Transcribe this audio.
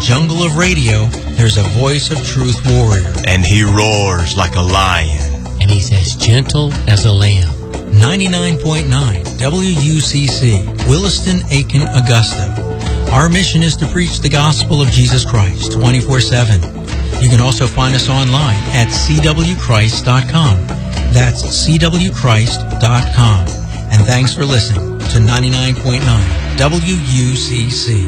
jungle of radio, there's a voice of truth warrior. And he roars like a lion. And he's as gentle as a lamb. 99.9 WUCC, Williston, Aiken, Augusta. Our mission is to preach the gospel of Jesus Christ 24/7. You can also find us online at cwchrist.com. That's cwchrist.com. And thanks for listening to 99.9 WUCC.